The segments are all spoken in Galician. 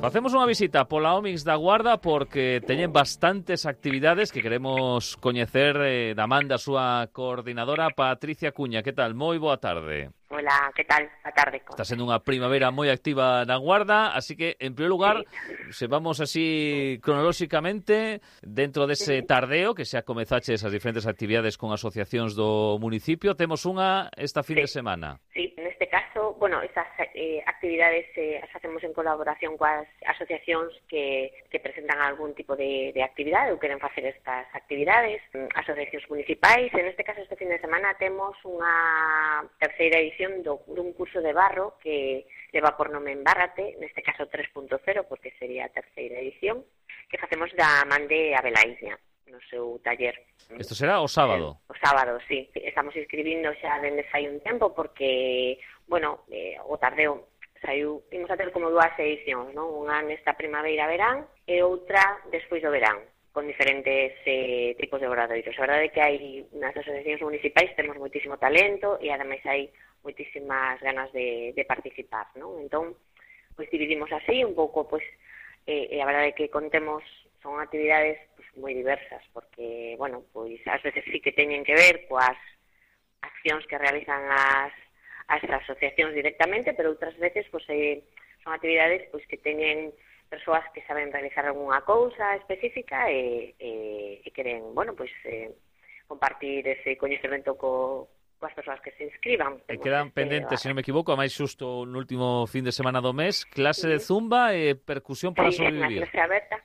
Facemos unha visita pola Omics da Guarda porque teñen bastantes actividades que queremos coñecer da man da súa coordinadora Patricia Cuña. Que tal? Moi boa tarde. Hola, que tal? Boa tarde. Está sendo unha primavera moi activa na Guarda, así que, en primeiro lugar, se vamos así cronolóxicamente, dentro dese tardeo, que xa comezaches as diferentes actividades con asociacións do municipio, temos unha esta fin de semana. Sí, neste caso, bueno, estas actividades as facemos en colaboración coas asociacións que presentan algún tipo de actividade ou queren facer estas actividades, asociacións municipais. En este caso, este fin de semana, temos unha terceira edición dun curso de barro que leva por nome Embárrate, neste caso 3.0, porque sería a terceira edición, que facemos da man de Abelaiña, no seu taller. Isto será o sábado? O sábado, sí. Estamos inscribindo xa dende fai un tempo porque, bueno, o tardeo saiu, imos a ter como dúas edicións, non? Unha nesta primavera-verán e outra despois do verán, con diferentes tipos de obradoiros. A verdade é que hai nas asociacións municipais temos moitísimo talento e ademais hai moitísimas ganas de participar, non? Entón, pois dividimos así un pouco, pois, a verdade é que contemos, son actividades pois, moi diversas, porque, bueno, pois ás veces sí que teñen que ver coas accións que realizan as asociacións directamente, pero outras veces pois, son actividades pois que teñen persoas que saben realizar algunha cousa específica e queren, bueno, pois compartir ese coñecemento coas persoas que se inscriban. E quedan pendentes, se non me equivoco, a máis xusto no último fin de semana do mes, clase de zumba e percusión para sobrevivir. Sí, clase aberta.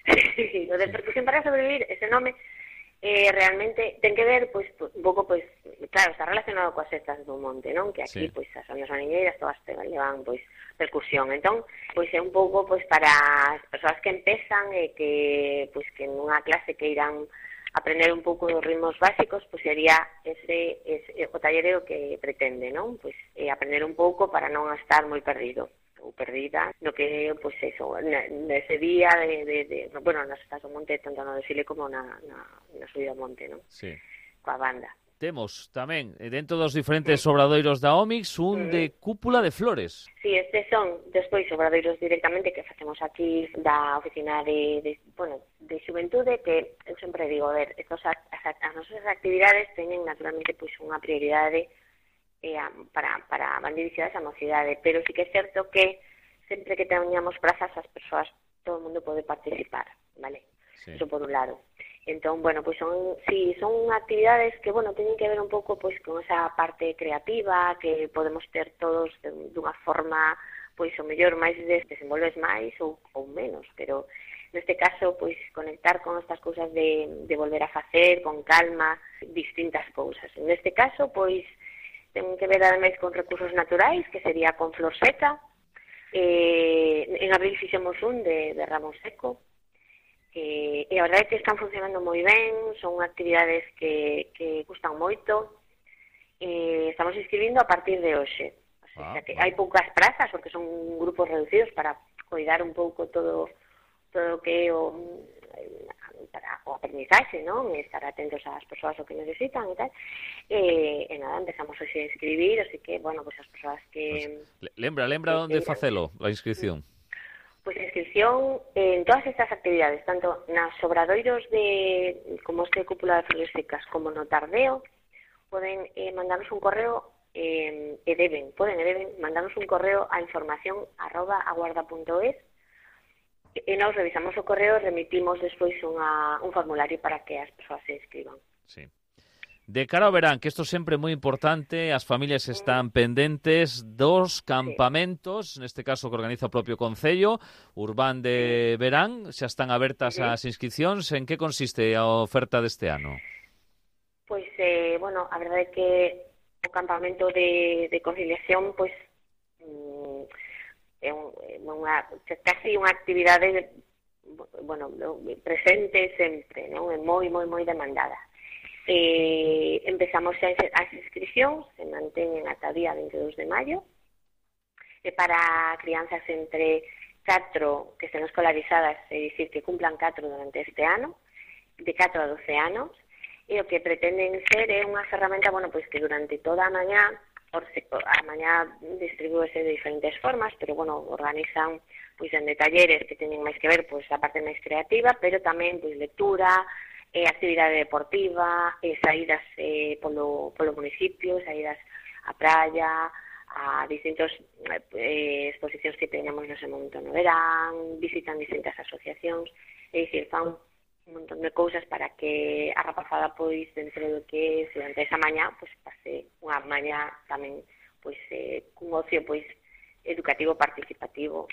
O de percusión para sobrevivir, ese nome realmente ten que ver, pois, un pouco, pois, claro, está relacionado coas cestas do monte, non? Que aquí, pois, as añas aniñeiras todas levan, pois, percusión. Entón, pois, é un pouco, pois, para as persoas que empezan e que, pois, que nunha clase que irán aprender un pouco dos ritmos básicos, pois sería ese o taller o que pretende, non? Pois aprender un pouco para non estar moi perdido ou perdida no que, pois eso, nese día bueno, nas estás do monte, tanto no desfile como na subida ao monte, non? Sí. Coa banda. Temos tamén, dentro dos diferentes obradoiros da Omics, un de cúpula de flores. Sí, estes son despois obradoiros directamente que facemos aquí da oficina de xuventude, que eu sempre digo, a ver, as nosas actividades teñen naturalmente pois unha prioridade para van dirixidas á mocidade, pero sí que é certo que sempre que teñamos prazas as persoas, todo o mundo pode participar, vale? Sí. Eso por un lado. Entón, bueno, pois son actividades que, bueno, teñen que ver un pouco pois con esa parte creativa que podemos ter todos dunha forma, pois o mellor máis desenvolves máis ou menos, pero neste caso, pois conectar con estas cousas de volver a facer con calma distintas cousas. Neste caso, pois ten que ver ademais con recursos naturais, que sería con flor seca. En abril fixemos un de ramo seco. E a verdade é que están funcionando moi ben, son actividades que gustan moito. Estamos inscribindo a partir de hoxe. O sea, que hai poucas prazas, porque son grupos reducidos para cuidar un pouco todo o que é para o aprendizaxe, non? E estar atentos ás persoas o que necesitan e tal. E nada, empezamos hoxe a inscribir, así que, bueno, pues as persoas que... Lembra onde facelo, a inscripción? Pois a inscripción en todas estas actividades, tanto nas obradoiros como este cúpula de flores secas, como no tardeo, poden mandarnos un correo deben mandarnos un correo a información@aguarda.es e nós revisamos o correo e remitimos despois un formulario para que as persoas se inscriban. Sí. De cara ao verán, que isto sempre é moi importante, as familias están pendentes dos campamentos, neste caso que organiza o propio Concello, Urbán de Verán, xa están abertas as inscripcións. En que consiste a oferta deste ano? Pois, bueno, a verdade é que o campamento de conciliación, pois, é casi unha actividade, bueno, presente sempre, non? É moi demandada. Empezamos as inscripcións, se manteñen ata o día 22 de maio, e para crianzas entre 4 que estén escolarizadas, é dicir, que cumplan 4 durante este ano, de 4 a 12 anos, e o que pretenden ser é unha ferramenta, bueno, pois que durante toda a mañá a mañá distribúese de diferentes formas, pero bueno, organizan pois de talleres que teñen máis que ver pois a parte máis creativa, pero tamén pois lectura, actividade deportiva, saídas polo municipio, saídas á praia, a distintos exposicións que tenemos nese momento no verán, visitan distintas asociacións, é dicir, fan un montón de cousas para que a rapazada pois dentro do que durante esa mañá pois pase unha mañá tamén pois cun ocio pois educativo participativo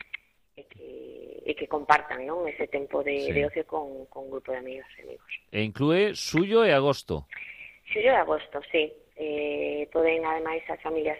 e que compartan, non, ese tempo de ocio con un grupo de amigos e amigos. E inclúe xullo e agosto. Xullo e agosto, sí. Poden, ademais, as familias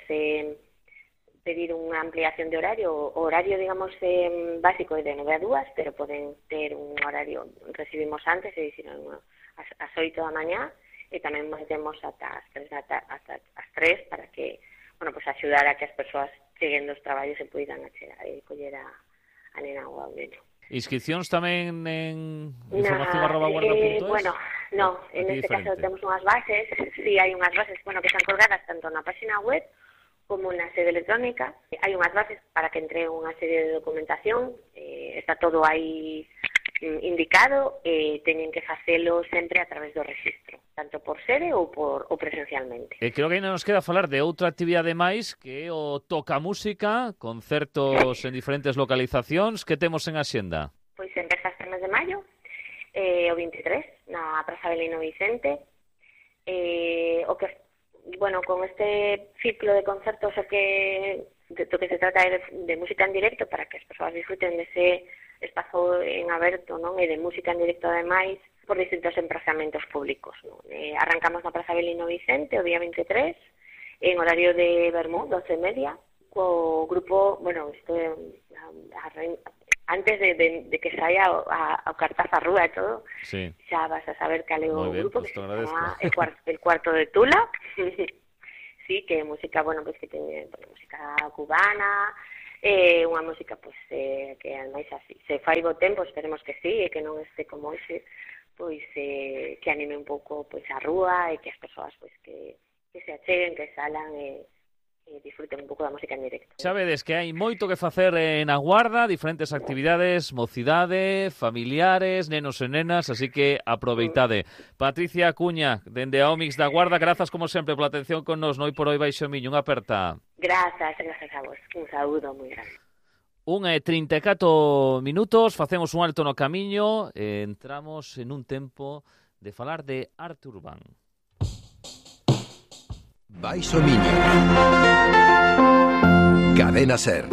pedir unha ampliación de horario. O horario, digamos, básico é de 9 a 2, pero poden ter un horario, recibimos antes, é dicir, ás 8 da mañá, e tamén mantemos ata as 3 para que, bueno, pues axudar a que as persoas cheguen dos traballos e poidan coller a nena ou ao neno. Inscripcións tamén en información@guarda.es? Bueno, no, en este caso temos unhas bases, sí, hai unhas bases, bueno, que están colgadas tanto na página web como na sede electrónica. Hai unhas bases para que entre unha serie de documentación, está todo aí indicado, teñen que facelo sempre a través do registro, tanto por sede ou presencialmente. Creo que ainda nos queda falar de outra actividade máis, que é o Toca Música, concertos en diferentes localizacións. Que temos en axenda? Pois empeza este mes de maio, o 23, na Praza Avelino Vicente. O que, bueno, con este ciclo de concertos do que se trata de música en directo, para que as persoas disfruten dese espazo en aberto, non, e de música en directo ademais por distintos emprazamentos públicos, non? Arrancamos na Praza Avelino Vicente o día 23 en horario de vermú, 12:30, co grupo, bueno, isto é antes de que saia ao cartaz á rúa e todo, sí. Xa vas a saber cal é o grupo, que se chama el Cuarto de Tula. Sí, que é música, bueno, pues que teñe música cubana, unha música pois que ademais así se fai bo tempo, esperemos que sí, e que non este como hoxe, pois que anime un pouco pois a rúa e que as persoas pois que se acheguen, que salan e disfruten un pouco da música en directo. Sabedes que hai moito que facer na Guarda, diferentes actividades, mocidade, familiares, nenos e nenas, así que aproveitade. Patricia Acuña, dende a Omix da Guarda, grazas como sempre pola atención con nos, noi por hoy Baixo Miño, unha aperta. Grazas a vos, un saúdo moi grande. 1:34 minutos, facemos un alto no camiño e entramos en un tempo de falar de arte urbán. Baixo Miño. Cadena Ser.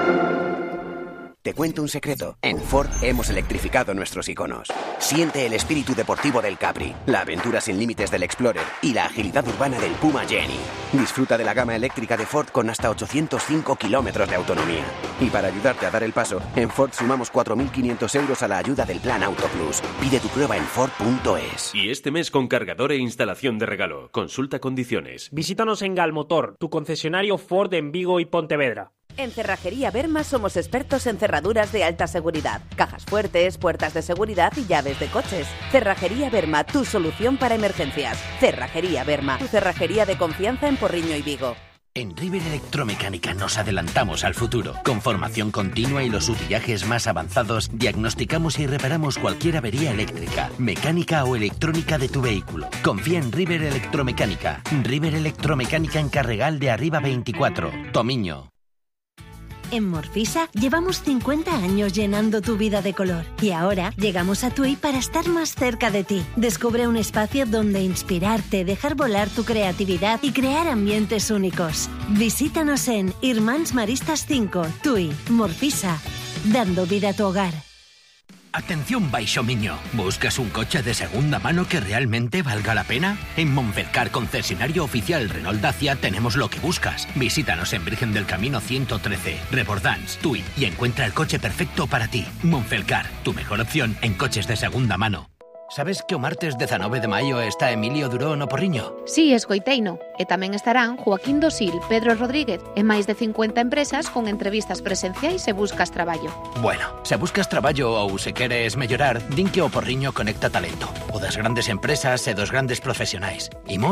Te cuento un secreto. En Ford hemos electrificado nuestros iconos. Siente el espíritu deportivo del Capri, la aventura sin límites del Explorer y la agilidad urbana del Puma Jenny. Disfruta de la gama eléctrica de Ford con hasta 805 kilómetros de autonomía. Y para ayudarte a dar el paso, en Ford sumamos 4.500 euros a la ayuda del Plan Auto Plus. Pide tu prueba en Ford.es. Y este mes con cargador e instalación de regalo. Consulta condiciones. Visítanos en Galmotor, tu concesionario Ford en Vigo y Pontevedra. En Cerrajería Berma somos expertos en cerraduras de alta seguridad, cajas fuertes, puertas de seguridad y llaves de coches. Cerrajería Berma, tu solución para emergencias. Cerrajería Berma, tu cerrajería de confianza en Porriño y Vigo. En River Electromecánica nos adelantamos al futuro. Con formación continua y los utillajes más avanzados, diagnosticamos y reparamos cualquier avería eléctrica, mecánica o electrónica de tu vehículo. Confía en River Electromecánica. River Electromecánica en Carregal de Arriba 24, Tomiño. En Morfisa llevamos 50 años llenando tu vida de color y ahora llegamos a TUI para estar más cerca de ti. Descubre un espacio donde inspirarte, dejar volar tu creatividad y crear ambientes únicos. Visítanos en Irmáns Maristas 5, TUI, Morfisa, dando vida a tu hogar. Atención Baixo Miño, ¿buscas un coche de segunda mano que realmente valga la pena? En Monfelcar, concesionario oficial Renault Dacia, tenemos lo que buscas. Visítanos en Virgen del Camino 113, Rebordans, TUI y encuentra el coche perfecto para ti. Monfelcar, tu mejor opción en coches de segunda mano. Sabes que o martes 19 de maio está Emilio Durón o Porriño? Sí, escoiteino. E tamén estarán Joaquín Dosil, Pedro Rodríguez e máis de 50 empresas con entrevistas presenciais se buscas traballo. Bueno, se buscas traballo ou se queres mellorar, din que o Porriño conecta talento. O das grandes empresas e dos grandes profesionais. Imos?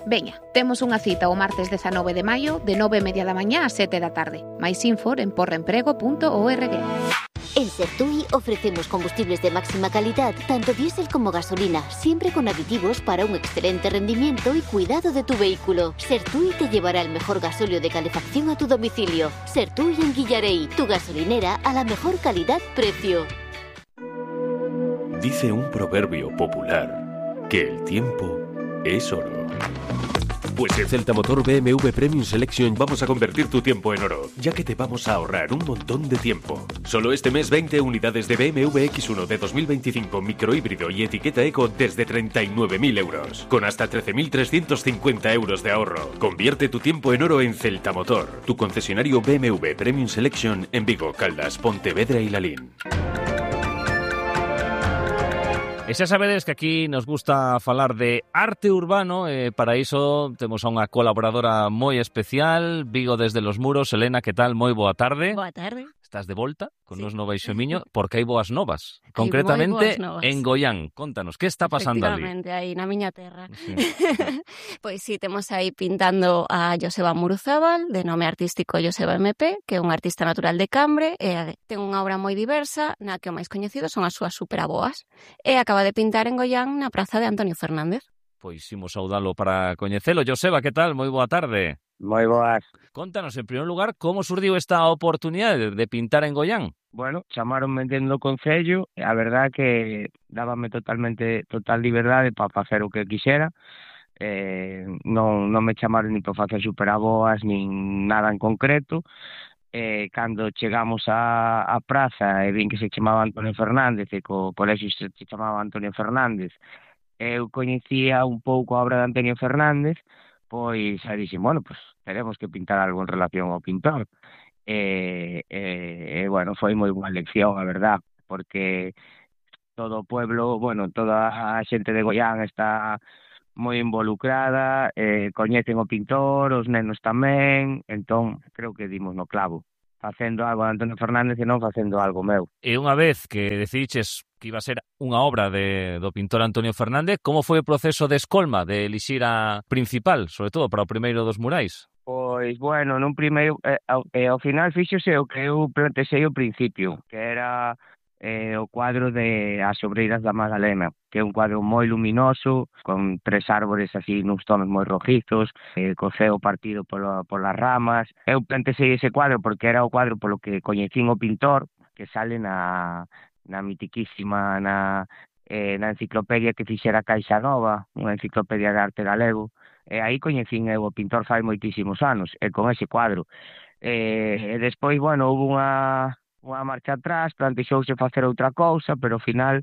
Veña, temos unha cita o martes 19 de maio de 9:30 da mañá a 7 da tarde. Máis info en porreemprego.org. En Sertui ofrecemos combustibles de máxima calidad, tanto diésel como gasolina, siempre con aditivos para un excelente rendimiento y cuidado de tu vehículo. Sertui te llevará el mejor gasóleo de calefacción a tu domicilio. Sertui en Guillarey, tu gasolinera a la mejor calidad-precio. Dice un proverbio popular que el tiempo es oro. Pues en Celta Motor BMW Premium Selection vamos a convertir tu tiempo en oro, ya que te vamos a ahorrar un montón de tiempo. Solo este mes 20 unidades de BMW X1 de 2025 microhíbrido y etiqueta eco desde 39.000 euros, con hasta 13.350 euros de ahorro. Convierte tu tiempo en oro en Celta Motor, tu concesionario BMW Premium Selection en Vigo, Caldas, Pontevedra y Lalín. E xa sabedes que aquí nos gusta falar de arte urbano, para iso temos a unha colaboradora moi especial, Vigo desde los muros. Elena, que tal? Moi boa tarde. Boa tarde. Estás de volta con nos Sí. no Baixo Miño, porque hai boas novas. Hai Concretamente moi boas novas. en Goián. Contanos, que está pasando ali? Efectivamente, aí na miña terra. Sí. Pois sí, temos aí pintando a Joseba Muruzábal, de nome artístico Joseba MP, que é un artista natural de Cambre, e ten unha obra moi diversa, na que o máis coñecido son as súas superaboas, e acaba de pintar en Goián na praza de Antonio Fernández. Pois imos saudalo para coñecelo. Joseba, que tal? Moi boa tarde. Moi boas. Contanos, en primeiro lugar, como surdiu esta oportunidade de pintar en Goián? Bueno, chamaronme dentro do Concello e a verdad que dábame total liberdade para facer o que quixera. Non me chamaron ni para facer superaboas nin nada en concreto. Cando chegamos á praza e vin que se chamaba Antonio Fernández e co colexio se chamaba Antonio Fernández, eu coñecía un pouco a obra de Antonio Fernández, pois aí dixen, bueno, pues teremos que pintar algo en relación ao pintor. Bueno, foi moi boa lección, a verdad, porque todo o pueblo, bueno, toda a xente de Goián está moi involucrada, coñecen o pintor, os nenos tamén, entón creo que dimos no clavo, facendo algo de Antonio Fernández e non facendo algo meu. E unha vez que decidiches que iba a ser unha obra do pintor Antonio Fernández, como foi o proceso de escolma, de elixir a principal, sobre todo para o primeiro dos murais? Pois, bueno, nun primeiro, ao final fíxose o que eu plantexei ao principio, que era o cuadro de As Obreiras da Magdalena, que é un cuadro moi luminoso, con 3 árbores así nuns tonos moi rojizos, co ceo partido polas ramas. Eu plantexei ese cuadro porque era o cuadro polo que coñecín o pintor, que sale na mitiquísima, na enciclopedia que fixera Caixa Nova, unha enciclopedia de arte galego, e aí coñecín eu o pintor fai moitísimos anos, e con ese cuadro. E despois, bueno, houve unha marcha atrás, plantexouse facer outra cousa, pero ao final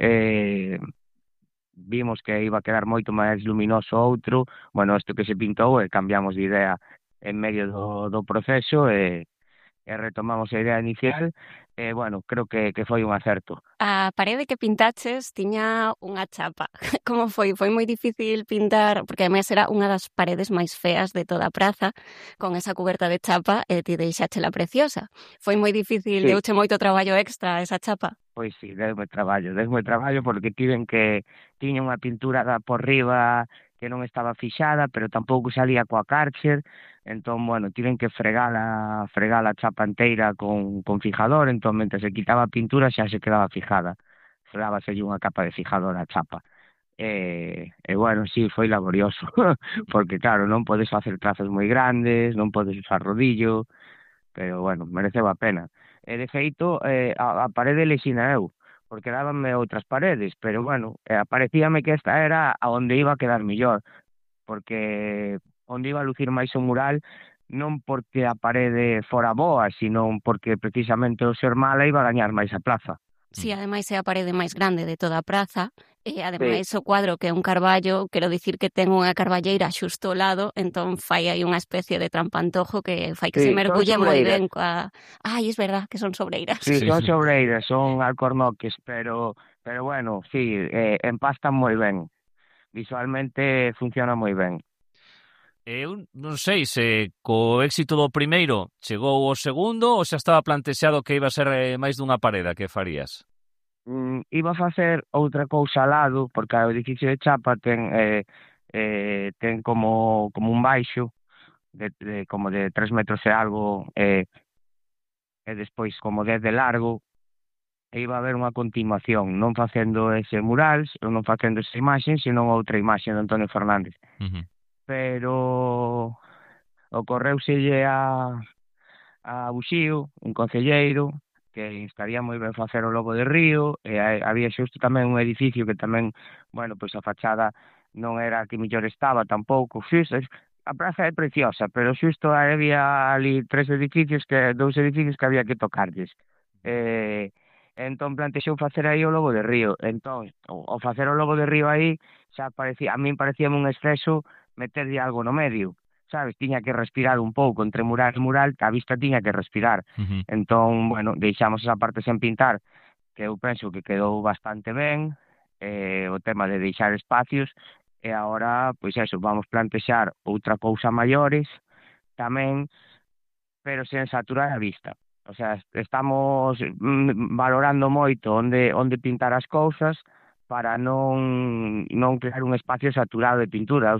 vimos que iba a quedar moito máis luminoso outro, bueno, isto que se pintou, e cambiamos de idea en medio do proceso, e retomamos a idea inicial, e, bueno, creo que foi un acerto. A parede que pintaches tiña unha chapa. Como foi? Foi moi difícil pintar, porque ademais era unha das paredes máis feas de toda a praza, con esa cuberta de chapa, e ti deixáchela preciosa. Foi moi difícil, deuche moito traballo extra esa chapa? Pois sí, deume traballo, porque tiña unha pintura por riba que non estaba fixada, pero tampouco salía coa Karcher, entón, bueno, tiven que fregar a chapa inteira con fijador, entón, mentre se quitaba a pintura xa se quedaba fijada, dábaselle unha capa de fijador á chapa. Bueno, sí, foi laborioso, porque, claro, non podes facer trazos moi grandes, non podes usar rodillo, pero, bueno, mereceu a pena. E, de feito, a parede lexina eu, porque dábanme outras paredes, pero, bueno, parecíame que esta era a onde iba a quedar mellor, porque onde iba a lucir máis o mural, non porque a parede fora boa, sino porque precisamente o ser mala iba a gañar máis a plaza. Si, ademais é a parede máis grande de toda a praza, e ademais o cuadro que é un carballo, quero dicir que ten unha carballeira xusto ao lado, entón fai aí unha especie de trampantojo que fai que se mergulle moi ben coa... Ai, é verdad que son sobreiras. Sí, son sobreiras, son alcornoques, pero bueno, sí, empastan moi ben. Visualmente funciona moi ben. Eu non sei se co éxito do primeiro chegou o segundo ou xa estaba plantexado que iba a ser máis dunha pareda que farías? Iba a facer outra cousa ao lado, porque o edificio de chapa ten ten como un baixo como de 3 metros e algo, e despois como 10 de largo, e iba a haber unha continuación, non facendo ese mural, non facendo esa imaxe, senón outra imaxe de Antonio Fernández. Pero ocorreuselle a Buxío, un concelleiro, que estaría moi ben facer o Lobo de Río, e había xusto tamén un edificio que tamén, bueno, pois a fachada non era a que mellor estaba tampouco, xusto, a praza é preciosa, pero xusto había ali dous edificios que había que tocarlles. Entón plantexou facer aí o Lobo de Río. Entón, ao facer o Lobo de Río aí, xa parecía, a min parecíame un exceso meterlle algo no medio, sabes? Tiña que respirar un pouco, entre mural e mural, que a vista tiña que respirar. Entón, bueno, deixamos esa parte sen pintar, que eu penso que quedou bastante ben, o tema de deixar espacios, e agora, pois eso, vamos plantexar outra cousa maiores tamén, pero sen saturar a vista. O sea, estamos valorando moito onde pintar as cousas para non crear un espacio saturado de pintura.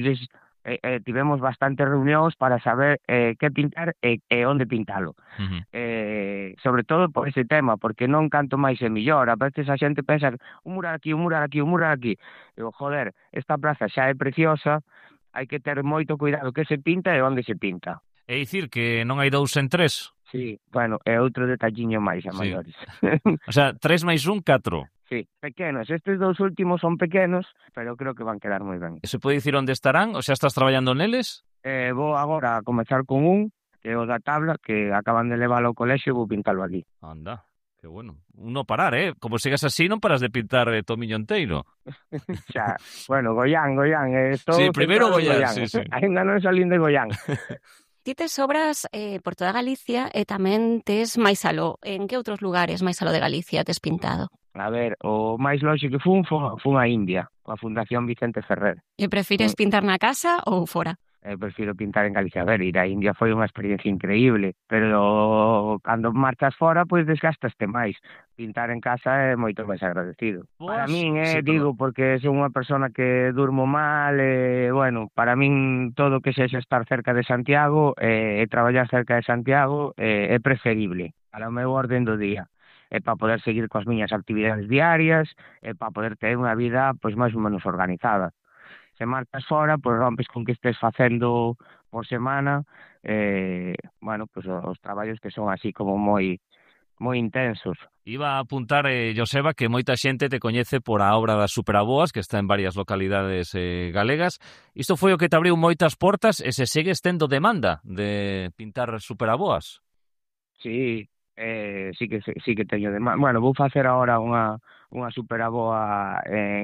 Tivemos bastantes reunións para saber que pintar e onde pintalo. Sobre todo por ese tema, porque non canto máis é millor. A veces a xente pensa un mural aquí, un mural aquí, un mural aquí. Digo, joder, esta praza xa é preciosa, hai que ter moito cuidado que se pinta e onde se pinta. É dicir que non hai 2 en 3? Sí, bueno, é outro detalliño máis a maiores. O sea, 3 máis 1, 4. Sí, pequenos. Estes 2 últimos son pequenos, pero creo que van quedar moi ben. Se pode dicir onde estarán? O sea, estás traballando neles? Vou agora a comezar con un, que é o da tabla, que acaban de leválo ao colexio e vou pintalo ali. Anda, que bueno. Un non parar, Como sigas así non paras de pintar Tomiño enteiro. Xa, bueno, Goián. Sí, primeiro Goián, sí. Ainda non salín de Goián. Ti tes obras por toda Galicia e tamén tes máis aló. En que outros lugares máis aló de Galicia tes pintado? A ver, o máis longe que fun a India, coa Fundación Vicente Ferrer. E prefires pintar na casa ou fora? Prefiro pintar en Galicia. A ver, ir a India foi unha experiencia increíble, pero cando marchas fora, pois desgastaste máis. Pintar en casa é moito máis agradecido. Para min, digo, porque son unha persona que durmo mal, bueno, para min todo que sexa estar cerca de Santiago e traballar cerca de Santiago é preferible para o meu orden do día. Para poder seguir coas miñas actividades diarias, para poder ter unha vida pois máis ou menos organizada. Se marchas fora, pois rompes con que estés facendo por semana, bueno, pois os traballos que son así como moi intensos. Iba a apuntar, Joseba, que moita xente te coñece por a obra das Superaboas, que está en varias localidades galegas. Isto foi o que te abriu moitas portas e se segues tendo demanda de pintar Superaboas? Sí, sí que teño demanda. Bueno, vou facer agora unha Superaboa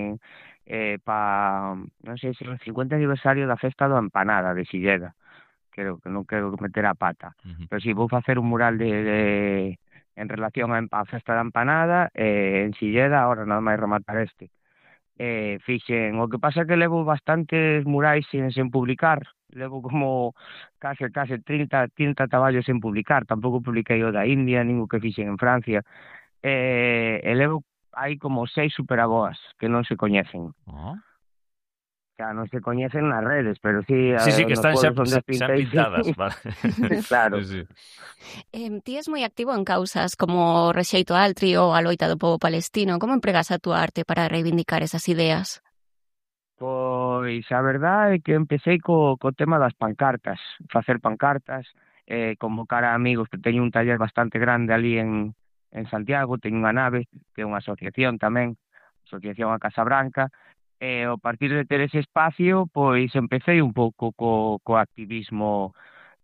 para, non sei se é o 50 aniversario da festa da empanada de Silleda. Creo que non quero meter a pata. Pero si, vou facer un mural en relación á festa da empanada en Silleda, agora nada máis rematar este. Fixen, o que pasa é que levo bastantes murais sen publicar, levo como case 30 traballos sen publicar, tampouco publiquei o da India, nin o que fixen en Francia, e levo hai como 6 Superaboas que non se coñecen. Xa non se coñecen nas redes, pero sí... Sí, que están xa pintadas. Vale. Claro. Sí. Ti és moi activo en causas como o rexeito altri ou a loita do pobo palestino. Como empregas a túa arte para reivindicar esas ideas? Pois a verdade é que empecé co tema das pancartas, facer pancartas, convocar a amigos, que teño un taller bastante grande ali en Santiago, teño unha nave, que é unha asociación tamén, Asociación a Casa Branca, e a partir de ter ese espacio, pois empecé un pouco co activismo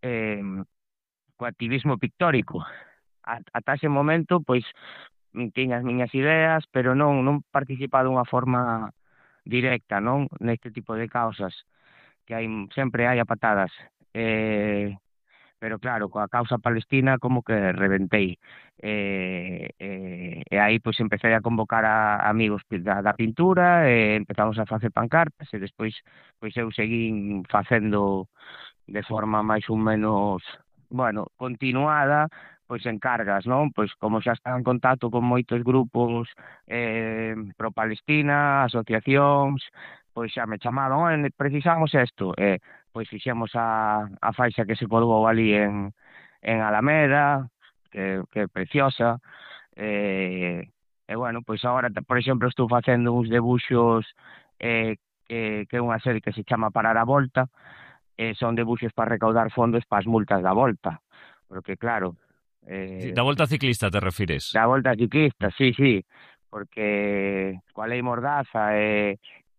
pictórico. Ata ese momento, pois, tiña as miñas ideas, pero non participaba dunha forma directa, non? Neste tipo de causas, que sempre hai a patadas. Pero claro, coa causa palestina como que reventei. E aí pois empecé a convocar a amigos da pintura, e empezamos a facer pancartas, e despois pois eu seguín facendo de forma máis ou menos, bueno, continuada, pois encargas, non? Pois como xa estaba en contacto con moitos grupos pro Palestina, asociacións, pois xa me chamaron, precisamos isto, pois fixemos a faixa que se colgou ali en Alameda, que é preciosa, e bueno, pois agora, por exemplo, estou facendo uns debuxos que é unha serie que se chama Parar a Volta, son debuxos para recaudar fondos para as multas da Volta, porque claro... Da Volta Ciclista te refires? Da Volta Ciclista, sí, porque coa lei Mordaza e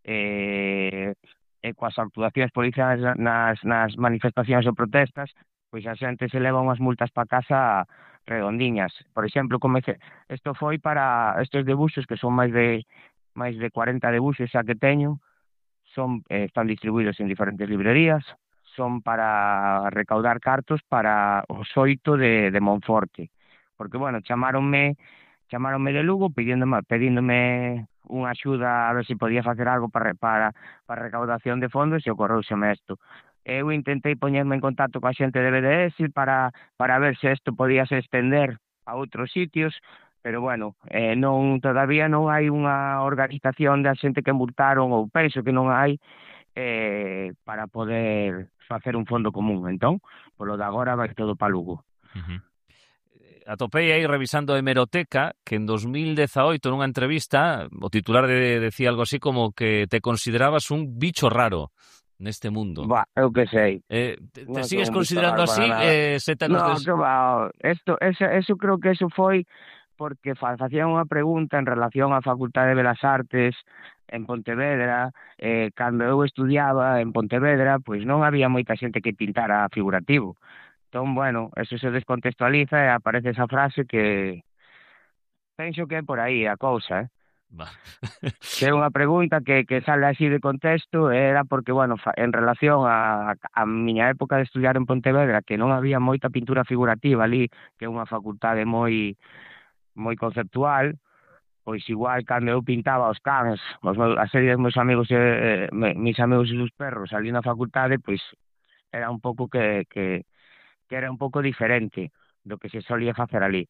coas actuacións policiais nas manifestacións ou protestas, pois a xente se leva unhas multas para casa redondiñas. Por exemplo, isto foi para estes debuxos, que son máis de 40 debuxos xa que teño, están distribuídos en diferentes librerías, son para recaudar cartos para o xoito de Monforte. Porque, bueno, chamáronme de Lugo pedíndome unha axuda a ver se podía facer algo para recaudación de fondos e ocorreuseme isto. Eu intentei poñerme en contacto coa xente de BDS para ver se isto podíase estender a outros sitios, pero, bueno, todavía non hai unha organización da xente que multaron, ou penso que non hai, para poder facer un fondo común. Entón, polo de agora vai todo para Lugo. Atopei aí revisando a hemeroteca que en 2018 nunha entrevista o titular decía algo así como que te considerabas un bicho raro neste mundo. Eu que sei. Te sigues considerando así? No, que va. Eso creo que eso foi porque facían unha pregunta en relación á Facultade de Belas Artes en Pontevedra. Cando eu estudiaba en Pontevedra, pois non había moita xente que pintara figurativo. Entón, bueno, eso se descontextualiza e aparece esa frase que penso que é por aí a cousa, que é unha pregunta que sale así de contexto, era porque, bueno, en relación a miña época de estudiar en Pontevedra, que non había moita pintura figurativa ali, que é unha facultade moi conceptual, pois igual cando eu pintaba os cans, a serie dos meus amigos mis amigos e os perros ali na facultade, pois era un pouco que era un pouco diferente do que se solía facer ali.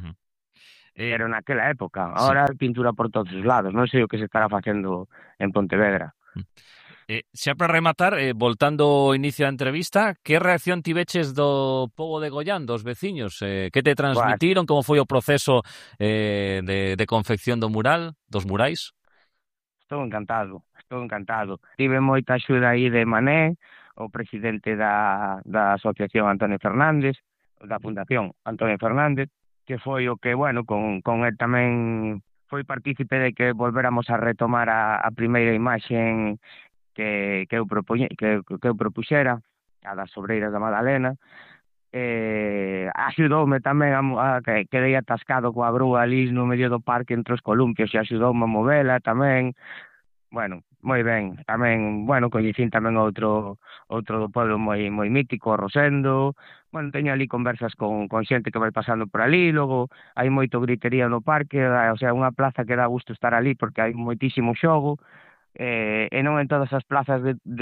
Pero naquela época. Ahora hai pintura por todos os lados. Non sei o que se estará facendo en Pontevedra. Xa para rematar, voltando ao inicio da entrevista, que reacción tiveches do pobo de Goián, dos veciños? Que te transmitiron? Como foi o proceso de confección do mural, dos murais? Estou encantado. Tive moita axuda aí de Mané, o presidente da Asociación Antonio Fernández, da Fundación Antonio Fernández, que foi o que, bueno, con el tamén foi partícipe de que volvéramos a retomar a primeira imaxe que eu propuxera, a das Sobreiras da Madalena. Axudoume tamén que quedei atascado coa grúa ali no medio do parque entre os columpios e axudoume a movela tamén. Bueno, moi ben. Tamén, bueno, coñecín tamén outro do pueblo moi mítico, Rosendo. Bueno, teño ali conversas con xente que vai pasando por ali, logo hai moito gritería no parque, o sea, unha plaza que dá gusto estar ali porque hai moitísimo xogo, e non en todas as plazas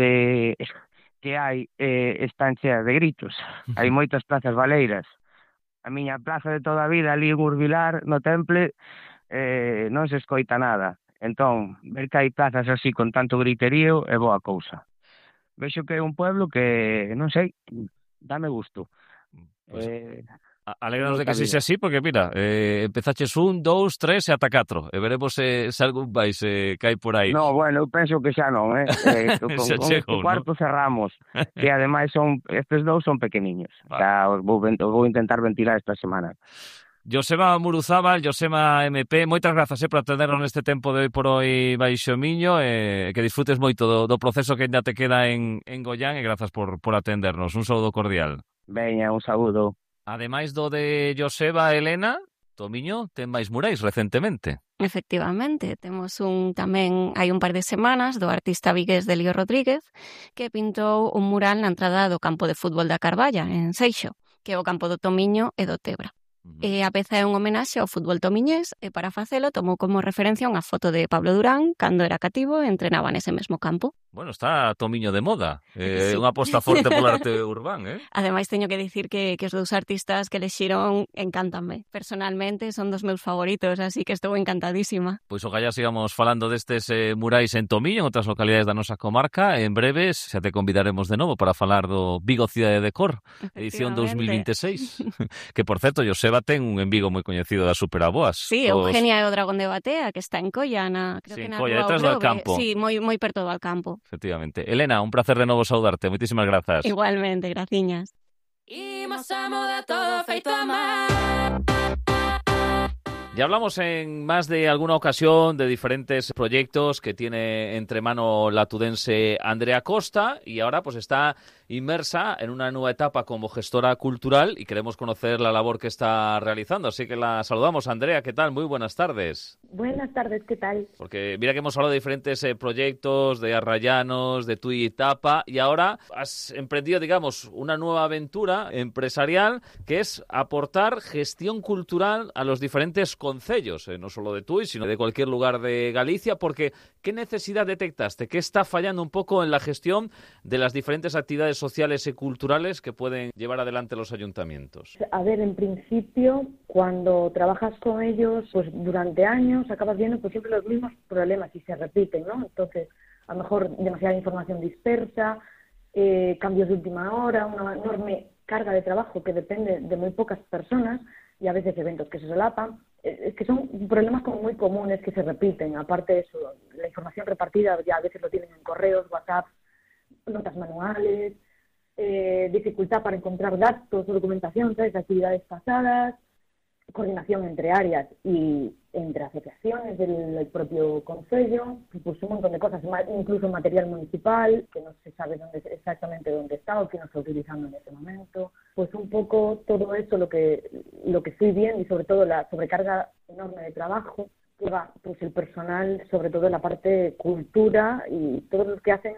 que hai están cheas de gritos. Hai moitas plazas baleiras. A miña plaza de toda a vida ali en Urbilar, no Temple, non se escoita nada. Entón, ver que hai plazas así con tanto griterío é boa cousa. Vexo que é un pueblo que, non sei, dame gusto. Pues, alégranos de que sexa así, porque mira, empezaches 1, 2, 3 e ata 4. E veremos se algún máis que hai por aí. No, bueno, eu penso que xa non, con cuarto cerramos. Que ademais estes dous son pequeniños. Xa vou intentar ventilar esta semana. Josema Muruzábal, Josema MP, moitas grazas por atendernos neste tempo de hoy por hoy Baixo Miño, que disfrutes moito do proceso que ainda te queda en Goián, e grazas por atendernos. Un saúdo cordial. Veña, un saúdo. Ademais do de Joseba, Elena, Tomiño ten máis murais recentemente. Efectivamente, temos hai un par de semanas do artista vigués Delio Rodríguez que pintou un mural na entrada do campo de fútbol da Carballa, en Seixo, que é o campo do Tomiño e do Tebra. A peza é un homenaxe ao fútbol tomiñés e para facelo tomou como referencia unha foto de Pablo Durán cando era cativo e entrenaba nese mesmo campo. Bueno, está Tomiño de moda. Sí. Unha aposta forte polo arte urbán, Ademais, teño que dicir que os dous artistas que elexiron encántanme. Personalmente, son dos meus favoritos, así que estou encantadísima. Pois ojalá sigamos falando destes murais en Tomiño, en outras localidades da nosa comarca. En breves, xa te convidaremos de novo para falar do Vigo Cidade de Cor, edición 2026. Que, por certo, Joseba ten un en Vigo moi coñecido das Superaboas. Sí, Eugenia é o Dragón de Batea, que está en Colla, creo que na Colla, Rúa detrás do Ourobe. campo. Sí, moi perto do campo. Efectivamente. Elena, un placer de novo saudarte. Moitísimas grazas. Igualmente, graciñas. Imos a moda todo feito a mar. Ya hablamos en más de alguna ocasión de diferentes proyectos que tiene entre mano la tudense Andrea Costa y ahora pues está inmersa en una nueva etapa como gestora cultural y queremos conocer la labor que está realizando. Así que la saludamos. Andrea, ¿qué tal? Muy buenas tardes. Buenas tardes, ¿qué tal? Porque mira que hemos hablado de diferentes proyectos, de Arrayanos, de Tui y Tapa, y ahora has emprendido, digamos, una nueva aventura empresarial que es aportar gestión cultural a los diferentes concellos, no solo de Tui, sino de cualquier lugar de Galicia, porque ¿qué necesidad detectaste? ¿Qué está fallando un poco en la gestión de las diferentes actividades sociales y culturales que pueden llevar adelante los ayuntamientos? A ver, en principio, cuando trabajas con ellos, pues durante años acabas viendo pues siempre los mismos problemas y se repiten, ¿no? Entonces, a lo mejor demasiada información dispersa, cambios de última hora, una enorme carga de trabajo que depende de muy pocas personas y a veces eventos que se solapan. Es que son problemas como muy comunes que se repiten. Aparte de eso, la información repartida ya a veces lo tienen en correos, WhatsApp, notas manuales, dificultad para encontrar datos o documentación, ¿sabes?, de actividades pasadas, coordinación entre áreas y entre asociaciones del propio concello, pues un montón de cosas, incluso material municipal, que no se sabe exactamente dónde está o quién lo está utilizando en ese momento. Pues un poco todo eso lo que estoy viendo y sobre todo la sobrecarga enorme de trabajo que va pues el personal, sobre todo en la parte cultura y todos los que hacen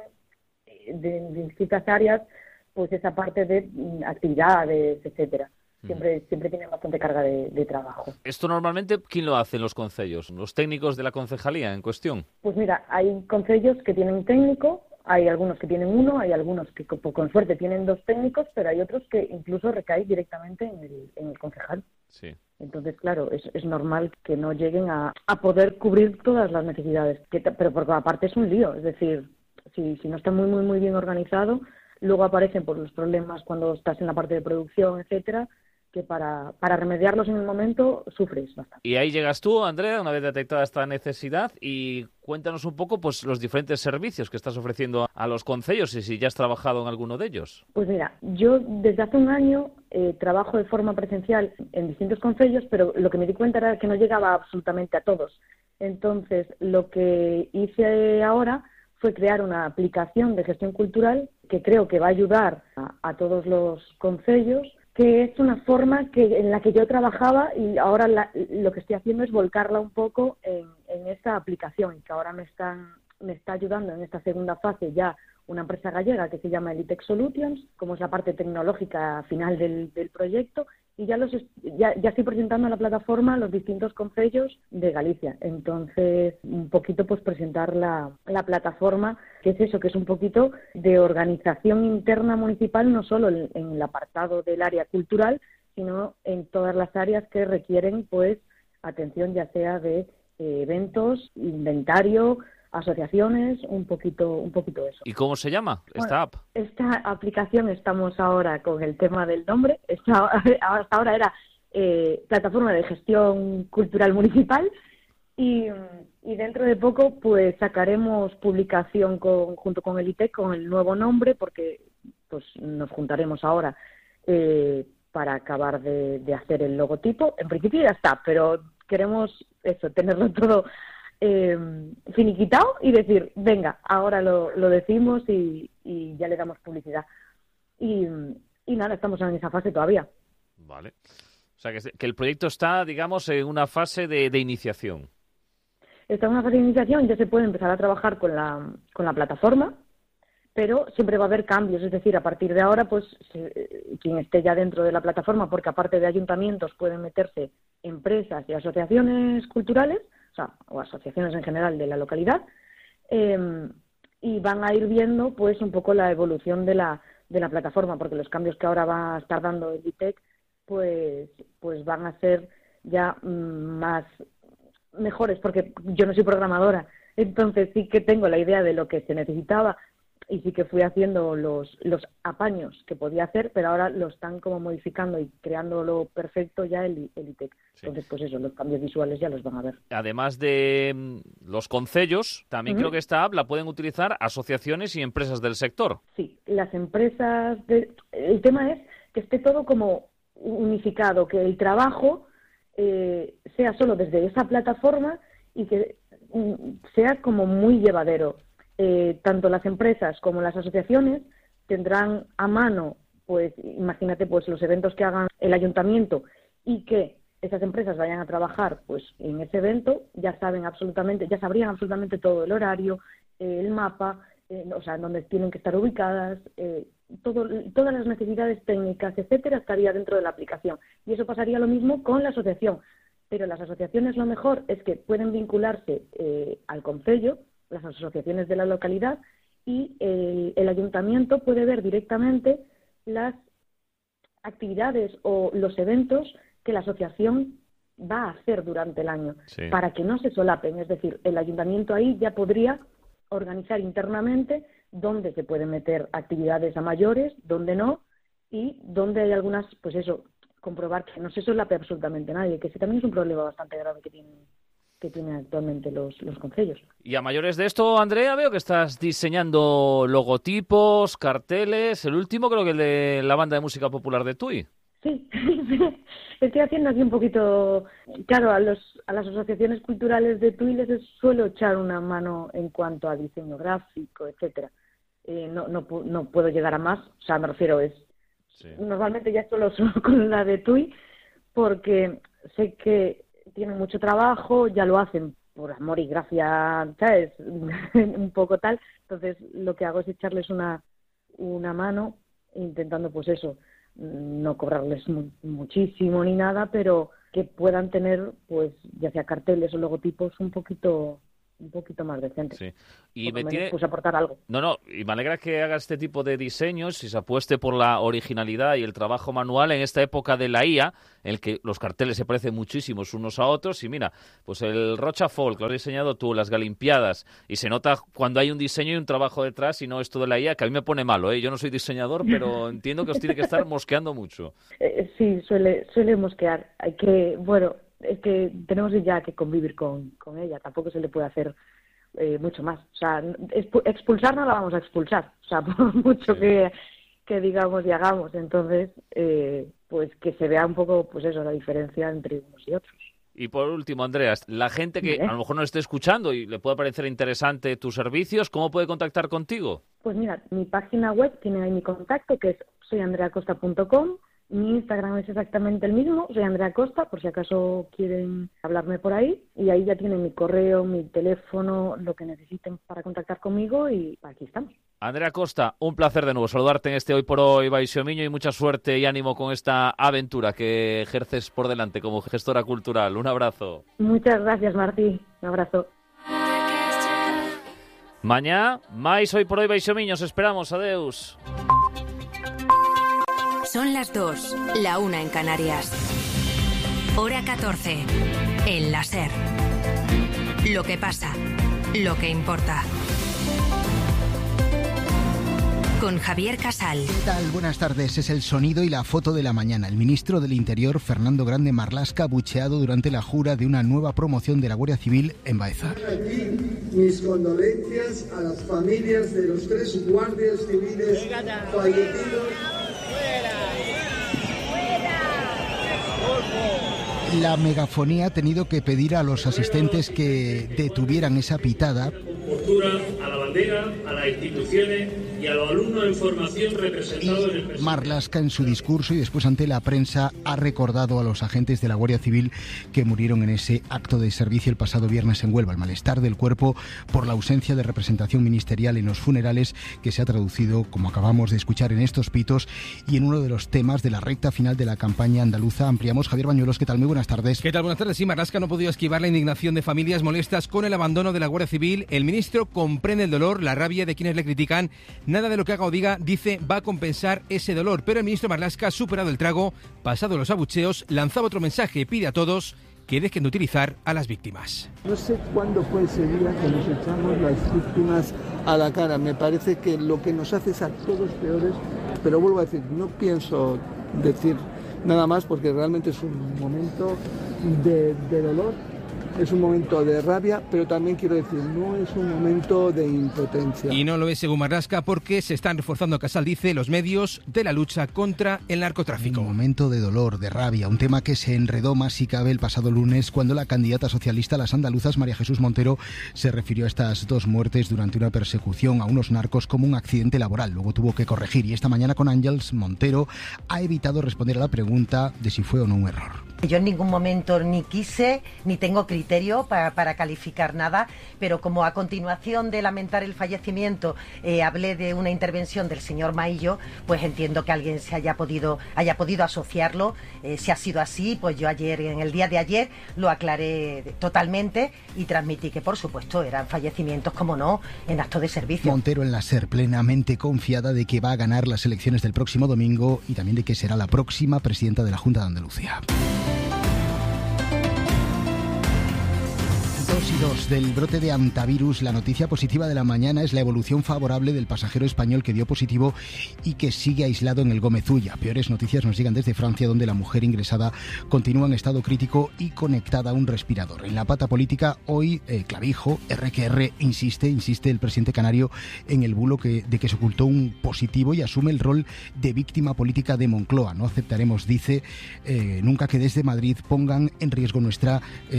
de distintas áreas, pues esa parte de actividades, etcétera. Siempre tienen bastante carga de trabajo. ¿Esto normalmente quién lo hace en los concellos? ¿Los técnicos de la concejalía en cuestión? Pues mira, hay concellos que tienen técnico, hay algunos que tienen uno, hay algunos que con suerte tienen dos técnicos, pero hay otros que incluso recaen directamente en el concejal. Sí. Entonces, claro, es normal que no lleguen a poder cubrir todas las necesidades, pero porque aparte es un lío, es decir, si no está muy, muy, muy bien organizado, luego aparecen por los problemas cuando estás en la parte de producción, etcétera, que para remediarlos en el momento sufres bastante. Y ahí llegas tú, Andrea, una vez detectada esta necesidad, y cuéntanos un poco pues los diferentes servicios que estás ofreciendo a los concellos y si ya has trabajado en alguno de ellos. Pues mira, yo desde hace un año trabajo de forma presencial en distintos concellos, pero lo que me di cuenta era que no llegaba absolutamente a todos. Entonces, lo que hice ahora fue crear una aplicación de gestión cultural que creo que va a ayudar a todos los concellos, que es una forma en la que yo trabajaba y ahora lo que estoy haciendo es volcarla un poco en esta aplicación, que ahora me está ayudando en esta segunda fase ya una empresa gallega que se llama Elitec Solutions, como es la parte tecnológica final del proyecto, y ya estoy presentando en la plataforma a los distintos concellos de Galicia. Entonces, un poquito pues presentar la plataforma, que es eso, que es un poquito de organización interna municipal, no solo en el apartado del área cultural, sino en todas las áreas que requieren pues atención, ya sea de eventos, inventario, asociaciones, un poquito eso. ¿Y cómo se llama esta app? Esta aplicación, estamos ahora con el tema del nombre, hasta ahora era plataforma de gestión cultural municipal y dentro de poco pues sacaremos publicación junto con el ITEC con el nuevo nombre, porque pues nos juntaremos ahora para acabar de hacer el logotipo. En principio ya está, pero queremos eso, tenerlo todo finiquitado y decir, venga, ahora lo decimos y ya le damos publicidad. Y nada, estamos en esa fase todavía. Vale. O sea, que el proyecto está, digamos, en una fase de iniciación. Está en una fase de iniciación, ya se puede empezar a trabajar con la plataforma, pero siempre va a haber cambios, es decir, a partir de ahora, pues quien esté ya dentro de la plataforma, porque aparte de ayuntamientos pueden meterse empresas y asociaciones culturales, o asociaciones en general de la localidad, y van a ir viendo pues un poco la evolución de la plataforma, porque los cambios que ahora va a estar dando el ITEC pues van a ser ya más mejores, porque yo no soy programadora, entonces sí que tengo la idea de lo que se necesitaba y sí que fui haciendo los apaños que podía hacer, pero ahora lo están como modificando y creándolo perfecto ya el ITEC. Sí. Entonces, pues eso, los cambios visuales ya los van a ver. Además de los concellos, también creo que esta app la pueden utilizar asociaciones y empresas del sector. Sí, las empresas... El tema es que esté todo como unificado, que el trabajo sea solo desde esa plataforma y que sea como muy llevadero. Tanto las empresas como las asociaciones tendrán a mano, pues imagínate, pues los eventos que hagan el ayuntamiento y que esas empresas vayan a trabajar pues en ese evento, ya sabrían absolutamente todo el horario, el mapa, o sea, donde tienen que estar ubicadas, todas las necesidades técnicas, etcétera, estaría dentro de la aplicación. Y eso pasaría lo mismo con la asociación. Pero las asociaciones lo mejor es que pueden vincularse al concello, las asociaciones de la localidad, y el ayuntamiento puede ver directamente las actividades o los eventos que la asociación va a hacer durante el año, para que no se solapen. Es decir, el ayuntamiento ahí ya podría organizar internamente dónde se pueden meter actividades a mayores, dónde no, y dónde hay algunas, pues eso, comprobar que no se solape absolutamente nadie, que ese también es un problema bastante grave que tienen actualmente los concellos. Y a mayores de esto, Andrea, veo que estás diseñando logotipos, carteles. El último creo que el de la banda de música popular de Tui. Sí, estoy haciendo aquí un poquito... Claro, a las asociaciones culturales de Tui les suelo echar una mano en cuanto a diseño gráfico, etcétera. No puedo llegar a más, o sea, me refiero normalmente ya solo con la de Tui, porque sé que tienen mucho trabajo, ya lo hacen por amor y gracia, ¿sabes? Un poco tal. Entonces, lo que hago es echarles una mano, intentando, pues eso, no cobrarles muchísimo ni nada, pero que puedan tener, pues, ya sea carteles o logotipos un poquito más decentes. Sí. Y por lo menos, pues aportar algo. No, y me alegra que haga este tipo de diseños y se apueste por la originalidad y el trabajo manual en esta época de la IA, en el que los carteles se parecen muchísimos unos a otros. Y mira, pues el Rocha Folk lo has diseñado tú, las Galimpiadas, y se nota cuando hay un diseño y un trabajo detrás y no esto de la IA, que a mí me pone malo, ¿eh? Yo no soy diseñador, pero entiendo que os tiene que estar mosqueando mucho. Sí, suele mosquear. Es que tenemos ya que convivir con ella, tampoco se le puede hacer mucho más. O sea, expulsar no la vamos a expulsar, o sea, por mucho que digamos y hagamos. Entonces, pues que se vea un poco, pues eso, la diferencia entre unos y otros. Y por último, Andrea, la gente que a lo mejor no esté escuchando y le puede parecer interesante tus servicios, ¿cómo puede contactar contigo? Pues mira, mi página web tiene ahí mi contacto, que es soyandreacosta.com. Mi Instagram es exactamente el mismo, soy Andrea Costa, por si acaso quieren hablarme por ahí. Y ahí ya tienen mi correo, mi teléfono, lo que necesiten para contactar conmigo, y aquí estamos. Andrea Costa, un placer de nuevo saludarte en este Hoy por Hoy Baixomiño, y mucha suerte y ánimo con esta aventura que ejerces por delante como gestora cultural. Un abrazo. Muchas gracias, Martí. Un abrazo. Mañá, máis Hoy por Hoy Baixomiño, os esperamos. Adeus. Son las 2, la 1 en Canarias. Hora 14, en la SER. Lo que pasa, lo que importa. Con Javier Casal. ¿Qué tal? Buenas tardes. Es el sonido y la foto de la mañana. El ministro del Interior, Fernando Grande Marlaska, bucheado durante la jura de una nueva promoción de la Guardia Civil en Baeza. Aquí mis condolencias a las familias de los 3 guardias civiles fallecidos. La megafonía ha tenido que pedir a los asistentes que detuvieran esa pitada tortura a la bandera, a las instituciones y a los alumnos en formación representados en el... Marlaska, en su discurso y después ante la prensa, ha recordado a los agentes de la Guardia Civil que murieron en ese acto de servicio el pasado viernes en Huelva. El malestar del cuerpo por la ausencia de representación ministerial en los funerales, que se ha traducido, como acabamos de escuchar, en estos pitos y en uno de los temas de la recta final de la campaña andaluza. Ampliamos. Javier Bañuelos, ¿qué tal? Muy buenas tardes. ¿Qué tal? Buenas tardes. Sí, Marlaska no ha podido esquivar la indignación de familias molestas con el abandono de la Guardia Civil. El ministro comprende el dolor, la rabia de quienes le critican. Nada de lo que haga o diga, dice, va a compensar ese dolor. Pero el ministro Marlaska ha superado el trago, pasado los abucheos, lanzaba otro mensaje, pide a todos que dejen de utilizar a las víctimas. No sé cuándo fue ese día que nos echamos las víctimas a la cara. Me parece que lo que nos hace es a todos peores, pero vuelvo a decir, no pienso decir nada más porque realmente es un momento de dolor, es un momento de rabia, pero también quiero decir, no es un momento de impotencia. Y no lo es según Marlaska porque se están reforzando, Casal dice, los medios de la lucha contra el narcotráfico. Un momento de dolor, de rabia, un tema que se enredó más si cabe el pasado lunes cuando la candidata socialista a las andaluzas, María Jesús Montero, se refirió a estas dos muertes durante una persecución a unos narcos como un accidente laboral. Luego tuvo que corregir y esta mañana con Ángels, Montero ha evitado responder a la pregunta de si fue o no un error. Yo en ningún momento ni quise, ni tengo criterio para calificar nada, pero como a continuación de lamentar el fallecimiento hablé de una intervención del señor Maillo, pues entiendo que alguien haya podido asociarlo. Si ha sido así, pues yo en el día de ayer, lo aclaré totalmente y transmití que, por supuesto, eran fallecimientos, como no, en acto de servicio. Montero en la SER, plenamente confiada de que va a ganar las elecciones del próximo domingo y también de que será la próxima presidenta de la Junta de Andalucía. 2 del brote de hantavirus. La noticia positiva de la mañana es la evolución favorable del pasajero español que dio positivo y que sigue aislado en el Gómez Ulla. Peores noticias nos llegan desde Francia, donde la mujer ingresada continúa en estado crítico y conectada a un respirador. En la pata política, hoy Clavijo, RQR, insiste el presidente canario en el bulo de que se ocultó un positivo y asume el rol de víctima política de Moncloa. No aceptaremos, dice, nunca que desde Madrid pongan en riesgo nuestra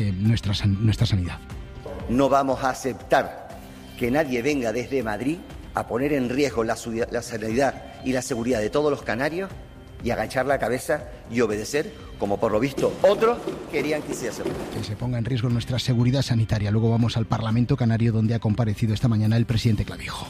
sanidad. No vamos a aceptar que nadie venga desde Madrid a poner en riesgo la sanidad y la seguridad de todos los canarios y agachar la cabeza y obedecer, como por lo visto otros querían que hiciésemos. Que se ponga en riesgo nuestra seguridad sanitaria. Luego vamos al Parlamento Canario, donde ha comparecido esta mañana el presidente Clavijo.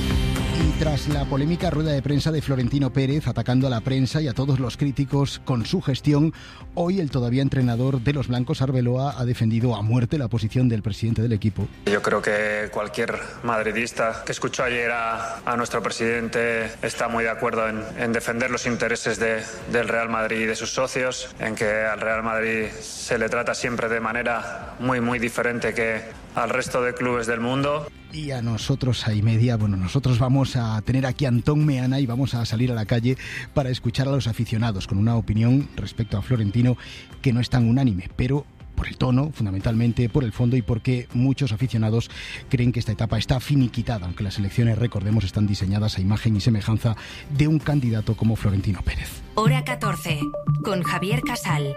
Y tras la polémica rueda de prensa de Florentino Pérez atacando a la prensa y a todos los críticos con su gestión, hoy el todavía entrenador de los blancos, Arbeloa, ha defendido a muerte la posición del presidente del equipo. Yo creo que cualquier madridista que escuchó ayer a nuestro presidente está muy de acuerdo en defender los intereses del Real Madrid y de sus socios, en que al Real Madrid se le trata siempre de manera muy, muy diferente que al resto de clubes del mundo. Y a nosotros, a y media, nosotros vamos a tener aquí a Antón Meana y vamos a salir a la calle para escuchar a los aficionados con una opinión respecto a Florentino que no es tan unánime, pero por el tono, fundamentalmente por el fondo y porque muchos aficionados creen que esta etapa está finiquitada, aunque las elecciones, recordemos, están diseñadas a imagen y semejanza de un candidato como Florentino Pérez. Hora 14, con Javier Casal.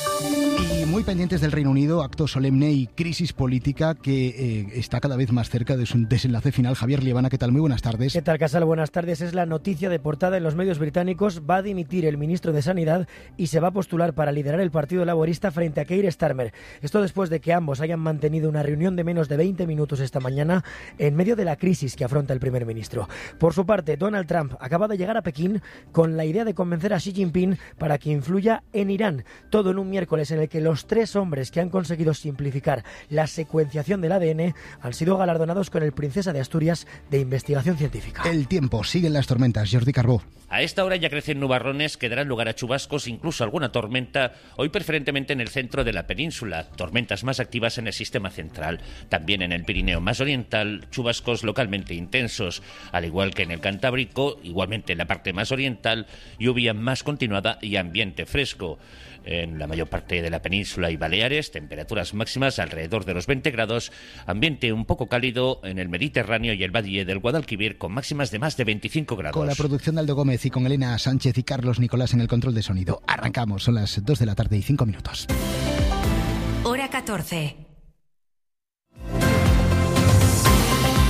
Y muy pendientes del Reino Unido, acto solemne y crisis política que está cada vez más cerca de su desenlace final. Javier Liebana, ¿qué tal? Muy buenas tardes. ¿Qué tal, Casal? Buenas tardes. Es la noticia de portada en los medios británicos. Va a dimitir el ministro de Sanidad y se va a postular para liderar el Partido Laborista frente a Keir Starmer. Esto después de que ambos hayan mantenido una reunión de menos de 20 minutos esta mañana en medio de la crisis que afronta el primer ministro. Por su parte, Donald Trump acaba de llegar a Pekín con la idea de convencer a Xi Jinping para que influya en Irán. Todo en un miércoles en el que los 3 hombres que han conseguido simplificar la secuenciación del ADN han sido galardonados con el Princesa de Asturias de Investigación Científica. El tiempo, siguen las tormentas. Jordi Carbó. A esta hora ya crecen nubarrones que darán lugar a chubascos, incluso alguna tormenta, hoy preferentemente en el centro de la península, tormentas más activas en el sistema central. También en el Pirineo más oriental, chubascos localmente intensos, al igual que en el Cantábrico, igualmente en la parte más oriental, lluvia más continuada y ambiente fresco. En la mayor parte de la península y Baleares, temperaturas máximas alrededor de los 20 grados, ambiente un poco cálido en el Mediterráneo y el Valle del Guadalquivir con máximas de más de 25 grados. Con la producción de Aldo Gómez y con Elena Sánchez y Carlos Nicolás en el control de sonido. Arrancamos, son las 2 de la tarde y 5 minutos. Hora 14.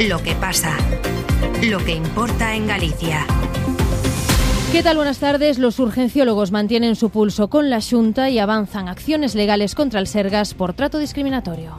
Lo que pasa, lo que importa en Galicia. ¿Qué tal? Buenas tardes. Los urgenciólogos mantienen su pulso con la Xunta y avanzan acciones legales contra el Sergas por trato discriminatorio.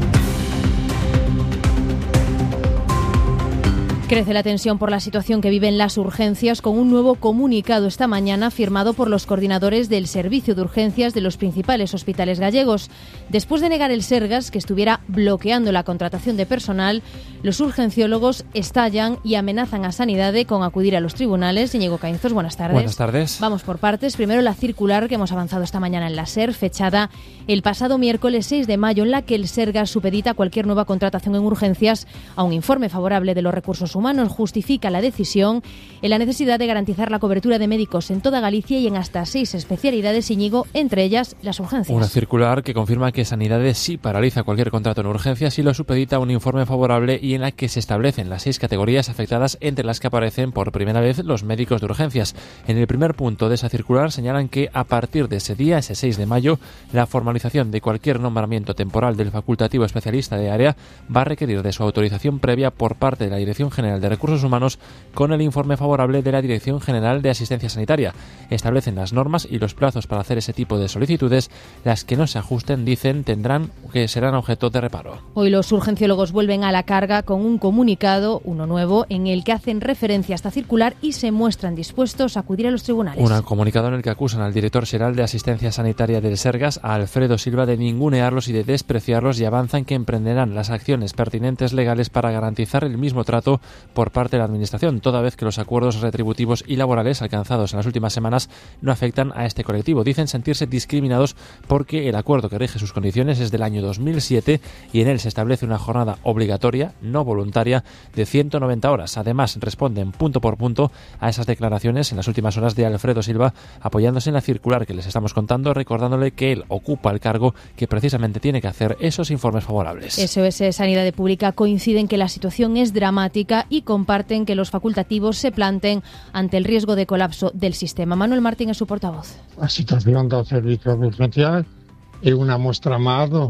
Crece la tensión por la situación que viven las urgencias, con un nuevo comunicado esta mañana firmado por los coordinadores del servicio de urgencias de los principales hospitales gallegos. Después de negar el Sergas que estuviera bloqueando la contratación de personal, los urgenciólogos estallan y amenazan a Sanidade con acudir a los tribunales. Íñigo Caínzos, buenas tardes. Buenas tardes. Vamos por partes. Primero, la circular que hemos avanzado esta mañana en la SER, fechada el pasado miércoles 6 de mayo, en la que el Sergas supedita cualquier nueva contratación en urgencias a un informe favorable de los recursos humanos. Justifica la decisión en la necesidad de garantizar la cobertura de médicos en toda Galicia y en hasta 6 especialidades, Íñigo, entre ellas las urgencias. Una circular que confirma que Sanidade sí paraliza cualquier contrato en urgencias y lo supedita a un informe favorable, y en la que se establecen las 6 categorías afectadas, entre las que aparecen por primera vez los médicos de urgencias. En el primer punto de esa circular señalan que a partir de ese día, ese 6 de mayo, la formalización de cualquier nombramiento temporal del facultativo especialista de área va a requerir de su autorización previa por parte de la Dirección General de Recursos Humanos, con el informe favorable de la Dirección General de Asistencia Sanitaria. Establecen las normas y los plazos para hacer ese tipo de solicitudes. Las que no se ajusten, dicen, serán objeto de reparo. Hoy los urgenciólogos vuelven a la carga con un comunicado, uno nuevo, en el que hacen referencia a esta circular y se muestran dispuestos a acudir a los tribunales. Un comunicado en el que acusan al director xeral de Asistencia Sanitaria del Sergas, a Alfredo Silva, de ningunearlos y de despreciarlos, y avanzan que emprenderán las acciones pertinentes legales para garantizar el mismo trato por parte de la Administración, toda vez que los acuerdos retributivos y laborales alcanzados en las últimas semanas no afectan a este colectivo. Dicen sentirse discriminados porque el acuerdo que rige sus condiciones es del año 2007 y en él se establece una jornada obligatoria, no voluntaria, de 190 horas. Además, responden punto por punto a esas declaraciones en las últimas horas de Alfredo Silva, apoyándose en la circular que les estamos contando, recordándole que él ocupa el cargo que precisamente tiene que hacer esos informes favorables. SOS Sanidade Pública coincide en que la situación es dramática y comparten que los facultativos se planten ante el riesgo de colapso del sistema. Manuel Martín es su portavoz. A situación do servicio de urgencias é unha mostra máis do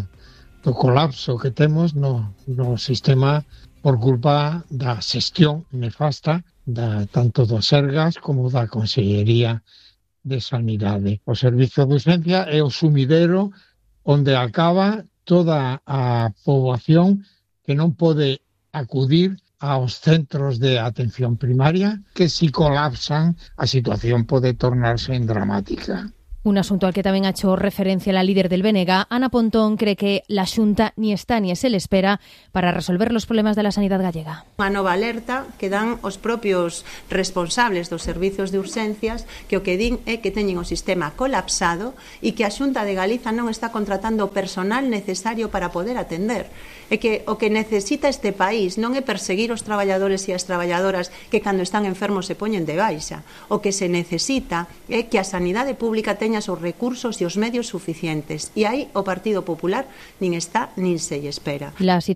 colapso que temos no sistema por culpa da xestión nefasta tanto do Sergas como da Consellería de Sanidade. O servicio de urgencia é o sumidero onde acaba toda a poboación que non pode acudir aos centros de atención primaria, que si colapsan a situación pode tornarse dramática. Un asunto al que también ha hecho referencia la líder del BNG, Ana Pontón, cree que la Xunta ni está ni se le espera para resolver los problemas de la sanidad gallega. Unha nova alerta que dan os propios responsables dos servizos de urgencias, que o que din é que teñen o sistema colapsado e que a Xunta de Galiza non está contratando o personal necesario para poder atender. É que o que necesita este país non é perseguir os traballadores e as traballadoras que cando están enfermos se poñen de baixa. O que se necesita é que a sanidade pública teña os recursos e os medios suficientes. E aí o Partido Popular nin está nin se lle espera.